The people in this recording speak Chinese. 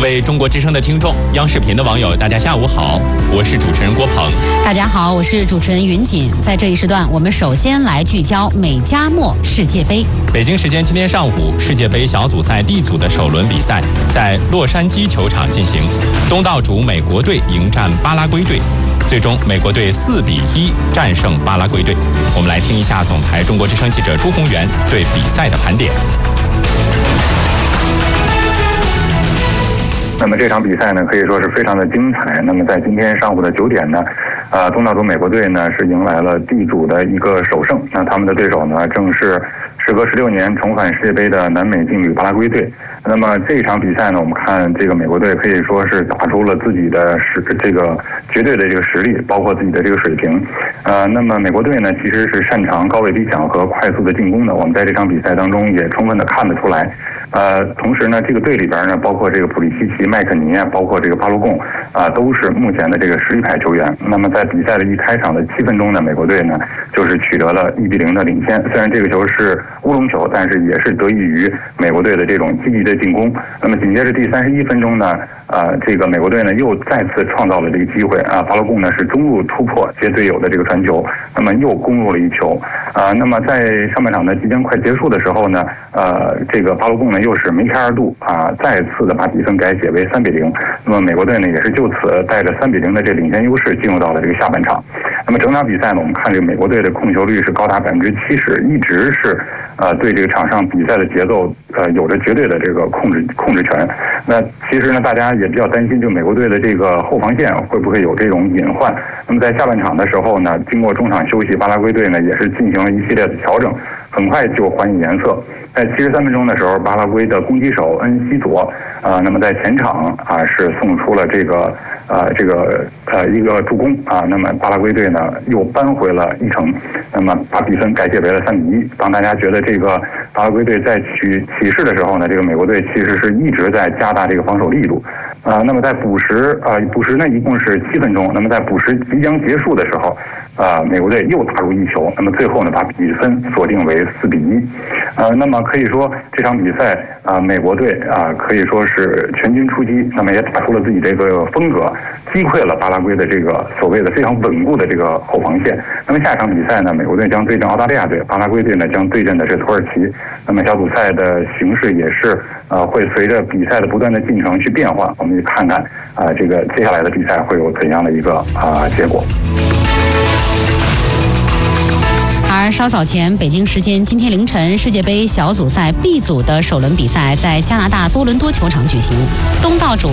各位中国之声的听众，央视频的网友，大家下午好，我是主持人郭鹏。 大家好，我是主持人云锦。在这一时段，我们首先来聚焦美加墨世界杯。 北京时间今天上午，世界杯小组赛 D 组的首轮比赛在洛杉矶球场进行，东道主美国队迎战巴拉圭队。最终，美国队4-1战胜巴拉圭队。我们来听一下总台中国之声记者朱宏元对比赛的盘点。 那么这场比赛呢，可以说是非常的精彩。那么在今天上午的9点呢，东道主美国队呢是迎来了 D 组的一个首胜。那他们的对手呢，正是时隔16年重返世界杯的南美劲旅巴拉圭队。那么这场比赛呢，我们看这个美国队可以说是打出了自己的这个绝对的这个实力，包括自己的这个水平。那么美国队呢，其实是擅长高位逼抢和快速的进攻的。我们在这场比赛当中也充分的看得出来。同时呢，这个队里边呢，包括这个普利西奇、麦肯尼啊，包括这个巴洛贡都是目前的这个实力派球员。那么在比赛的一开场的7分钟呢，美国队呢就是取得了1-0的领先。虽然这个球是乌龙球，但是也是得益于美国队的这种积极的进攻。那么紧接着第31分钟呢，这个美国队呢又再次创造了这个机会巴洛贡呢是中路突破接队友的这个传球，那么又攻入了一球那么在上半场呢即将快结束的时候呢，这个巴洛贡呢又是梅开二度再次的把比分改写为3-0。那么美国队呢也是就此带着3-0的这领先优势进入到了这个下半场。那么整场比赛呢，我们看这个美国队的控球率是高达70%，一直是对这个场上比赛的节奏有着绝对的这个控制权。那其实呢，大家也比较担心，就美国队的这个后防线会不会有这种隐患。那么在下半场的时候呢，经过中场休息，巴拉圭队呢也是进行了一系列的调整，很快就还以颜色。在73分钟的时候，巴拉圭的攻击手恩西佐那么在前场是送出了这个一个助攻那么巴拉圭队呢又扳回了一城，那么把比分改写为了3-1。当大家觉得这个巴拉圭队在起势的时候呢，这个美国队其实是一直在加大这个防守力度那么在补时呢一共是7分钟，那么在补时即将结束的时候美国队又打入一球，那么最后呢把比分锁定为4-1那么可以说这场比赛美国队可以说是全军出击，那么也打出了自己这个风格，击溃了巴拉圭的这个所谓的非常稳固的这个后防线。那么下一场比赛呢，美国队将对阵澳大利亚队，巴拉圭队呢将对阵的是土耳其。那么小组赛的形势也是会随着比赛的不断的进程去变化，我们去看看这个接下来的比赛会有怎样的一个结果。 而稍早前，北京时间今天凌晨，世界杯小组赛 B 组的首轮比赛在加拿大多伦多球场举行，东道主